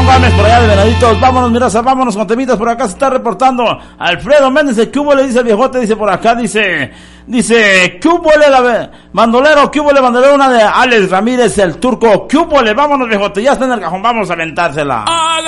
Ramón Gámez por allá de Venaditos. Vámonos, Miraza, vámonos con temitas. Por acá se está reportando Alfredo Méndez. ¿Qué hubo le dice el viejote? Dice por acá, dice, ¿qué hubo le bandolero? ¿Qué hubo le bandolero? Una de Alex Ramírez, el turco. ¿Qué hubo le? Vámonos, viejote, ya está en el cajón, vamos a aventársela.